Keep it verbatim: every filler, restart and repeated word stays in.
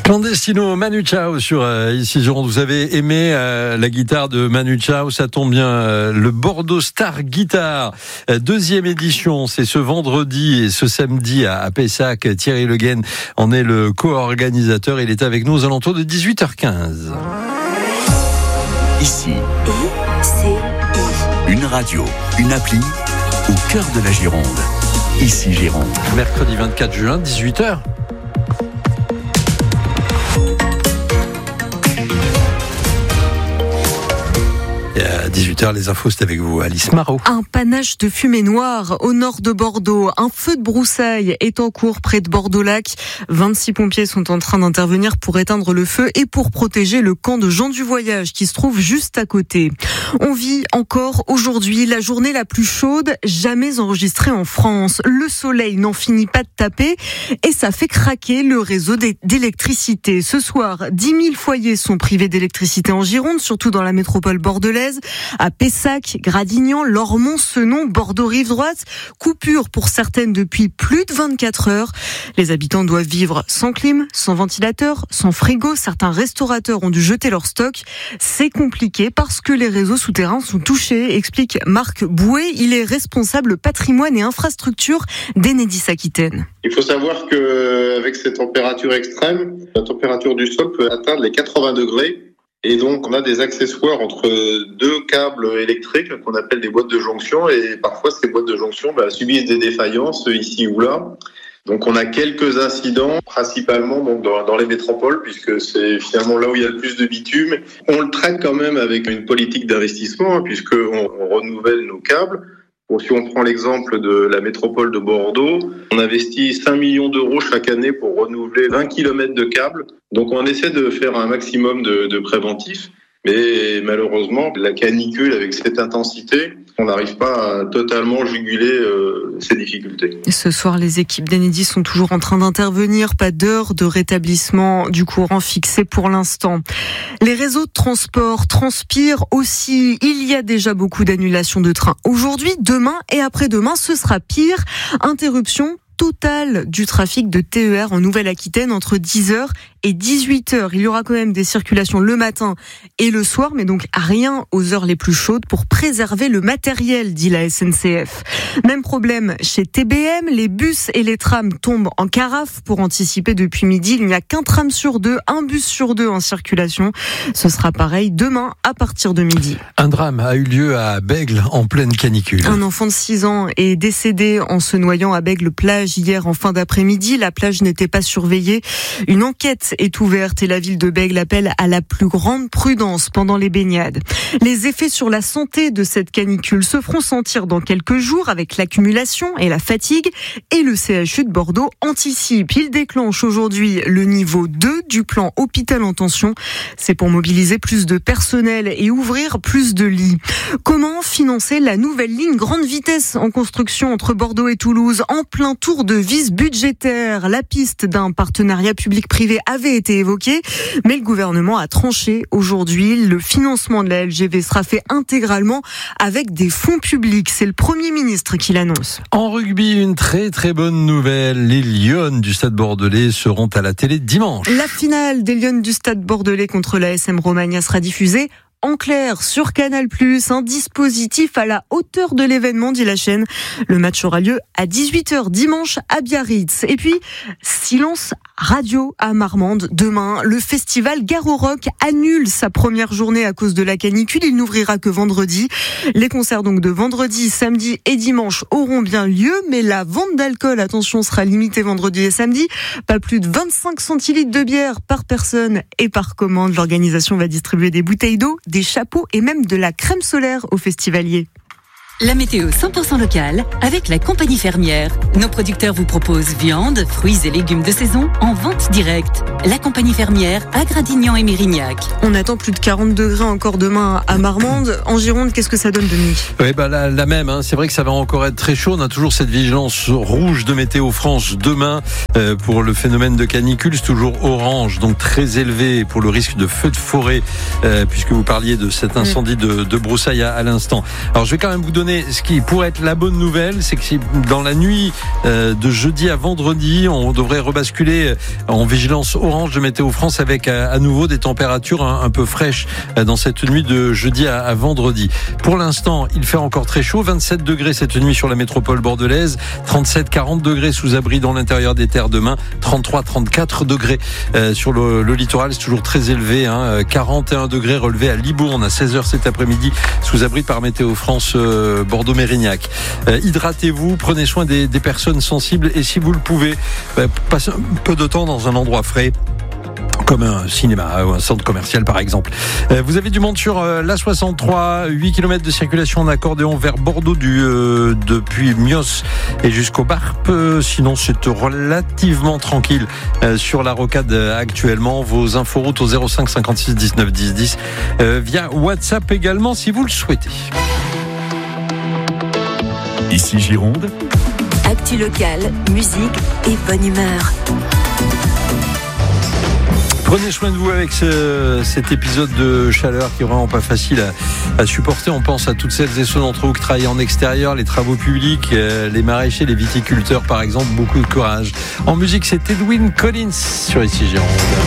Clandestino, Manu Chao sur euh, Ici Gironde. Vous avez aimé euh, la guitare de Manu Chao, ça tombe bien. Euh, le Bordeaux Star Guitar, euh, deuxième édition, c'est ce vendredi et ce samedi à, à Pessac. Thierry Le Guen en est le co-organisateur. Il est avec nous aux alentours de dix-huit heures quinze. Ici, une radio, une appli au cœur de la Gironde. Ici Gironde. Mercredi vingt-quatre juin, dix-huit heures. Et à dix-huit heures, les infos, c'est avec vous, Alice Marot. Un panache de fumée noire au nord de Bordeaux. Un feu de broussailles est en cours près de Bordeaux-Lac. vingt-six pompiers sont en train d'intervenir pour éteindre le feu et pour protéger le camp de Jean du Voyage qui se trouve juste à côté. On vit encore aujourd'hui la journée la plus chaude jamais enregistrée en France. Le soleil n'en finit pas de taper et ça fait craquer le réseau d'électricité. Ce soir, dix mille foyers sont privés d'électricité en Gironde, surtout dans la métropole bordelaise. À Pessac, Gradignan, Lormont, Senon, Bordeaux rive droite, coupure pour certaines depuis plus de vingt-quatre heures. Les habitants doivent vivre sans clim, sans ventilateur, sans frigo. Certains restaurateurs ont dû jeter leur stock. C'est compliqué parce que les réseaux souterrains sont touchés, explique Marc Bouet. Il est responsable patrimoine et infrastructure d'Enedis Aquitaine. Il faut savoir qu'avec ces températures extrêmes, la température du sol peut atteindre les quatre-vingts degrés. Et donc, on a des accessoires entre deux câbles électriques qu'on appelle des boîtes de jonction. Et parfois, ces boîtes de jonction bah, subissent des défaillances ici ou là. Donc, on a quelques incidents, principalement donc, dans, dans les métropoles, puisque c'est finalement là où il y a le plus de bitume. On le traite quand même avec une politique d'investissement, hein, puisqu'on on renouvelle nos câbles. Bon, si on prend l'exemple de la métropole de Bordeaux, on investit cinq millions d'euros chaque année pour renouveler vingt kilomètres de câbles. Donc on essaie de faire un maximum de, de préventifs, mais malheureusement, la canicule avec cette intensité, on n'arrive pas à totalement juguler euh, ces difficultés. Ce soir, les équipes d'Enedis sont toujours en train d'intervenir. Pas d'heure de rétablissement du courant fixé pour l'instant. Les réseaux de transport transpirent aussi. Il y a déjà beaucoup d'annulations de trains. Aujourd'hui, demain et après-demain, ce sera pire. Interruption totale du trafic de T E R en Nouvelle-Aquitaine entre dix heures et dix-huit heures. Il y aura quand même des circulations le matin et le soir, mais donc rien aux heures les plus chaudes pour préserver le matériel, dit la S N C F. Même problème chez T B M, les bus et les trams tombent en carafe. Pour anticiper depuis midi, il n'y a qu'un tram sur deux, un bus sur deux en circulation. Ce sera pareil demain à partir de midi. Un drame a eu lieu à Bègles en pleine canicule. Un enfant de six ans est décédé en se noyant à Bègles-Plage hier en fin d'après-midi. La plage n'était pas surveillée. Une enquête est ouverte et la ville de Bègles appelle à la plus grande prudence pendant les baignades. Les effets sur la santé de cette canicule se feront sentir dans quelques jours avec l'accumulation et la fatigue, et le C H U de Bordeaux anticipe. Il déclenche aujourd'hui le niveau deux du plan hôpital en tension. C'est pour mobiliser plus de personnel et ouvrir plus de lits. Comment financer la nouvelle ligne grande vitesse en construction entre Bordeaux et Toulouse en plein tour de vis budgétaire? La piste d'un partenariat public-privé avait été évoquée, mais le gouvernement a tranché aujourd'hui. Le financement de la L G V sera fait intégralement avec des fonds publics. C'est le Premier ministre qui l'annonce. En rugby, une très très bonne nouvelle. Les Lions du Stade Bordelais seront à la télé dimanche. La finale des Lions du Stade Bordelais contre l'A S M Romagna sera diffusée en clair sur Canal plus, un dispositif à la hauteur de l'événement, dit la chaîne. Le match aura lieu à dix-huit heures dimanche à Biarritz. Et puis, silence radio à Marmande. Demain, le festival Garo Rock annule sa première journée à cause de la canicule. Il n'ouvrira que vendredi. Les concerts donc de vendredi, samedi et dimanche auront bien lieu, mais la vente d'alcool, attention, sera limitée vendredi et samedi. Pas plus de vingt-cinq centilitres de bière par personne et par commande. L'organisation va distribuer des bouteilles d'eau, des chapeaux et même de la crème solaire aux festivaliers. La météo cent pour cent locale avec la compagnie fermière. Nos producteurs vous proposent viande, fruits et légumes de saison en vente directe. La compagnie fermière à Gradignan et Mérignac. On attend plus de quarante degrés encore demain à Marmande. En Gironde, qu'est-ce que ça donne, Denis ? Oui, bah la, la même. Hein. C'est vrai que ça va encore être très chaud. On a toujours cette vigilance rouge de Météo France demain euh, pour le phénomène de canicule. C'est toujours orange, donc très élevé pour le risque de feu de forêt, euh, puisque vous parliez de cet incendie de, de broussailles à, à l'instant. Alors, je vais quand même vous donner donner ce qui pourrait être la bonne nouvelle, c'est que dans la nuit euh, de jeudi à vendredi, on devrait rebasculer en vigilance orange de Météo France avec à, à nouveau des températures un, un peu fraîches dans cette nuit de jeudi à, à vendredi. Pour l'instant, il fait encore très chaud, vingt-sept degrés cette nuit sur la métropole bordelaise, trente-sept à quarante degrés sous abri dans l'intérieur des terres demain, trente-trois à trente-quatre degrés euh, sur le, le littoral, c'est toujours très élevé, hein, quarante et un degrés relevés à Libourne à seize heures cet après-midi sous abri par Météo France euh, Bordeaux-Mérignac. Euh, hydratez-vous, prenez soin des, des personnes sensibles et si vous le pouvez, bah, passez un peu de temps dans un endroit frais, comme un cinéma ou un centre commercial par exemple. Vous avez du monde sur l'A soixante-trois, huit kilomètres de circulation en accordéon vers Bordeaux du, euh, depuis Mios et jusqu'au Barp. Sinon c'est relativement tranquille euh, sur la rocade actuellement. Vos inforoutes au zéro cinq cinquante-six dix-neuf dix dix euh, via WhatsApp également si vous le souhaitez. Ici Gironde. Actu locale, musique et bonne humeur. Prenez soin de vous avec ce, cet épisode de chaleur qui est vraiment pas facile à, à supporter. On pense à toutes celles et ceux d'entre vous qui travaillent en extérieur, les travaux publics, euh, les maraîchers, les viticulteurs par exemple. Beaucoup de courage. En musique, c'est Edwin Collins sur Ici Gironde.